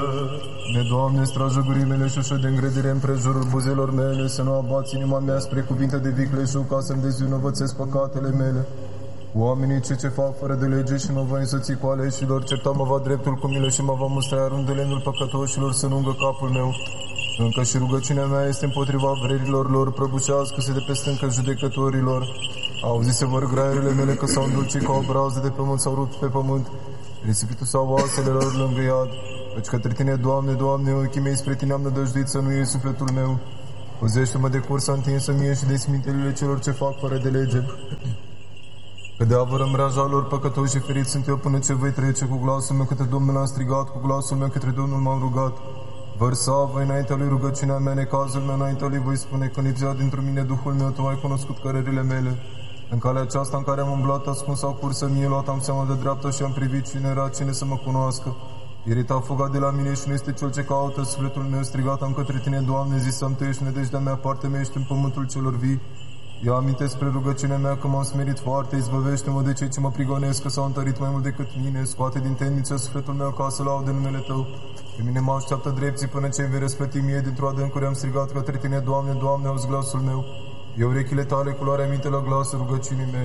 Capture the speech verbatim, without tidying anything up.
Ne, Doamne, strajă gurii mele și ușă de îngredire împrejurul buzelor mele, să nu abați inima mea spre cuvinte de vicleșug, ca să-mi dezvinovățesc păcatele mele. Oamenii ce ce fac fără de lege și mă voi însoți cu aleșilor, certa mă va dreptul cu milă și mă va mustra rundelenul păcătoșilor să nu ungă capul meu. Încă și rugăciunea mea este împotriva vrerilor lor, prăbușească-se de pe stâncă judecătorilor. Auzi-se vor graierele mele că s-au îndulcit ca o brază de pământ, s-au rupt pe pământ, risipitul sau oasele lor lângă iad. Căci către Tine, Doamne, Doamne, ochii mei spre Tine am nădăjduit, să nu iei sufletul meu. Uzește-mă de cursa întinsă mie și de smintelile celor ce fac fără de lege. Că de avără mreaja lor păcătoși și ferit sunt eu până ce voi trece. Cu glasul meu către Domnul am strigat, cu glasul meu către Domnul m-am rugat. Vărsa voi înaintea lui rugăciunea mea, necazul meu înaintea lui voi spune, că lipsea dintr-un mine Duhul meu, Tu ai cunoscut cărările mele. În calea aceasta în care am umblat, ascuns sau cursă mie, luat am seama de dreapta și am privit cine era, cine să mă cunoască. Irita a fugat de la mine și nu este cel ce caută sufletul meu, strigat am către Tine, Doamne, zis am Tu ești nădejdea mea, partea mea ești în pământul celor vii. Eu amintesc spre rugăciunea mea că m-am smerit foarte, izbăvește-mă de cei ce mă prigonesc, că s-au întărit mai mult decât mine, scoate din temniță sufletul meu ca să laude numele Tău. Pe mine mă așteaptă drepții până ce îmi vei răsplăti mie, dintr-o adâncuri am strigat către Tine, Doamne, Doamne, auzi glasul meu. Eu urechile Tale, culoarea minte la glasul rugăciunii mele.